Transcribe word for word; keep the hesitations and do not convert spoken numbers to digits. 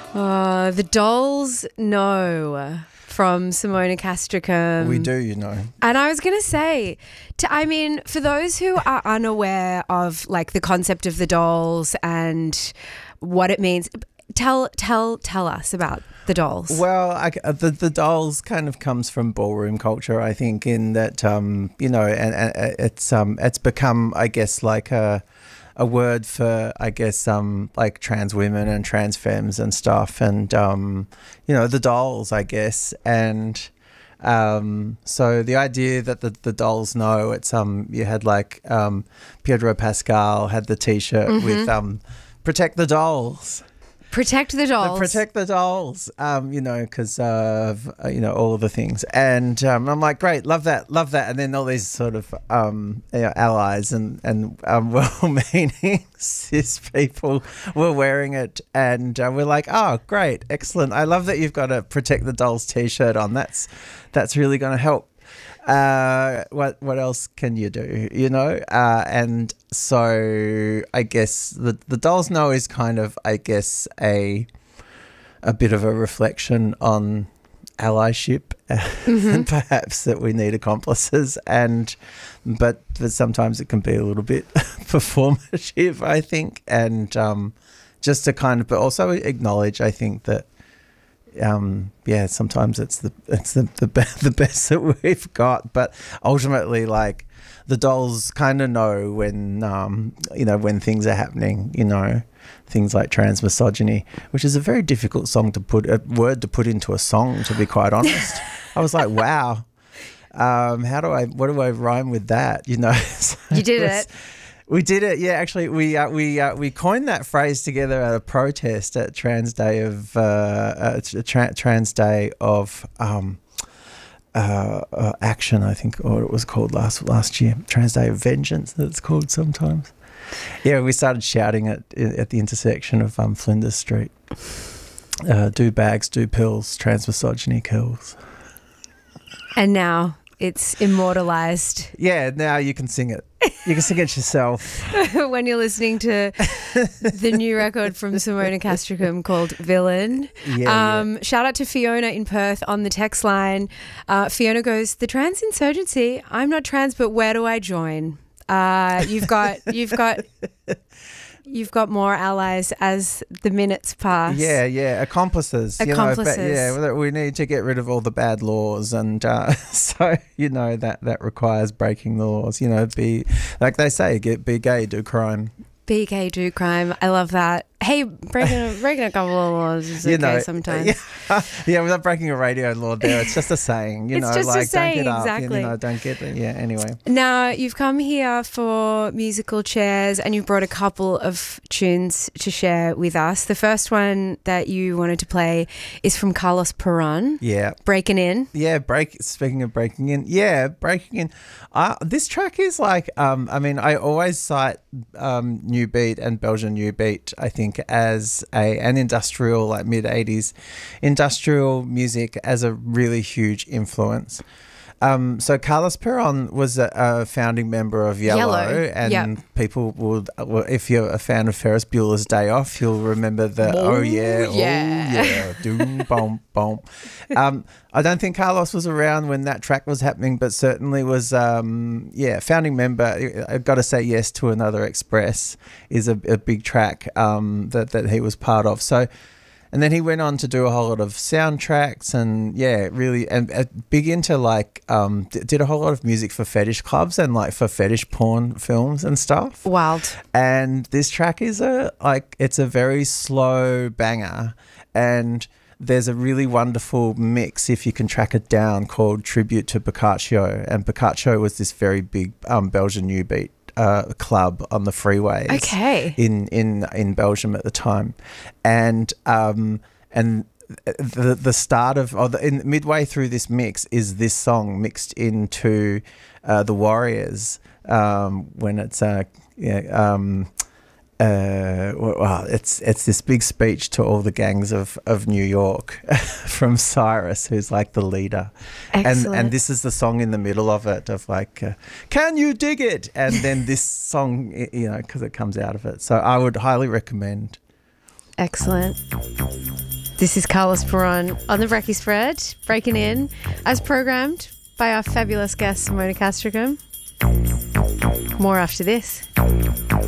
Uh, the Dolls Know from Simona Castricum. We do, you know. And I was going to say, to, I mean, for those who are unaware of like the concept of the Dolls and what it means, tell tell tell us about the Dolls. Well, I, the the Dolls kind of comes from ballroom culture, I think, in that um, you know, and, and it's um it's become, I guess, like a a word for, I guess, um like trans women and trans femmes and stuff, and um you know, the dolls, I guess, and um so the idea that the the Dolls know, it's um you had like um Pedro Pascal had the T-shirt mm-hmm. with um protect the dolls. Protect the dolls. The protect the dolls, um, you know, because of, uh, you know, all of the things. And um, I'm like, great, love that, love that. And then all these sort of um, you know, allies and, and um, well-meaning cis people were wearing it. And uh, we're like, oh, great, excellent. I love that you've got a Protect the Dolls T-shirt on. That's, that's really going to help. Uh, what what else can you do, you know? Uh, and so I guess the the Dolls Know is kind of, I guess, a a bit of a reflection on allyship mm-hmm. and perhaps that we need accomplices, and but, but sometimes it can be a little bit performative, I think, and um, just to kind of, but also acknowledge, I think, that Um, yeah, sometimes it's the it's the the, be- the best that we've got, but ultimately, like, the Dolls kind of know when um, you know, when things are happening. You know, things like trans misogyny, which is a very difficult song to put a word to put into a song. To be quite honest, I was like, wow, um, how do I? What do I rhyme with that? You know, so you did it. Was, it. We did it, yeah. Actually, we uh, we uh, we coined that phrase together at a protest at Trans Day of uh, uh, tra- Trans Day of um, uh, uh, Action, I think, or it was called last last year. Trans Day of Vengeance, it's called sometimes. Yeah, we started shouting at at the intersection of um, Flinders Street. Uh, do bags, do pills, trans misogyny kills. And now it's immortalized. Yeah, now you can sing it. You can sing it yourself. When you're listening to the new record from Simona Castricum called Villain. Yeah, um, yeah. Shout out to Fiona in Perth on the text line. Uh, Fiona goes, the trans insurgency, I'm not trans, but where do I join? Uh, you've got, you've got... You've got more allies as the minutes pass. Yeah, yeah, accomplices. Accomplices. You know, but yeah, we need to get rid of all the bad laws, and uh, so you know that that requires breaking the laws. You know, be like they say, get be gay, do crime. Be gay, do crime. I love that. Hey, breaking a, breaking a couple of laws is you okay know, sometimes. Yeah, yeah, without breaking a radio law there, it's just a saying, you It's know, just a like saying, don't get up, exactly. you know, don't get it. Yeah, anyway. Now, you've come here for musical chairs and you've brought a couple of tunes to share with us. The first one that you wanted to play is from Carlos Peron. Yeah. Breaking In. Yeah, break. Speaking of breaking in, yeah, breaking in. Uh, this track is like, um, I mean, I always cite um, New Beat and Belgian New Beat, I think, as a an industrial, like mid eighties industrial music as a really huge influence. Um, so Carlos Peron was a, a founding member of Yellow, Yellow. and Yep. people would, well, if you're a fan of Ferris Bueller's Day Off, you'll remember the Oh, oh yeah, yeah. oh yeah, doom boom boom. Um, I don't think Carlos was around when that track was happening, but certainly was, um, yeah, founding member. I've got to say yes to Another Express is a, a big track um, that that he was part of. So. And then he went on to do a whole lot of soundtracks and, yeah, really, and uh, big into, like, um, d- did a whole lot of music for fetish clubs and, like, for fetish porn films and stuff. Wild. And this track is a, like, it's a very slow banger, and there's a really wonderful mix, if you can track it down, called Tribute to Boccaccio. And Boccaccio was this very big um, Belgian new beat Uh, club on the freeways Okay. in, in in Belgium at the time, and um and the the start of or the, in midway through this mix is this song mixed into uh, the Warriors um when it's uh yeah um uh well it's it's this big speech to all the gangs of of New York from Cyrus, who's like the leader. Excellent. and and this is the song in the middle of it of like uh, can you dig it, and then this song, you know, because it comes out of it. So I would highly recommend. Excellent. This is Carlos Peron on the Brekkie Spread, breaking in as programmed by our fabulous guest Simona Castricum. More after this.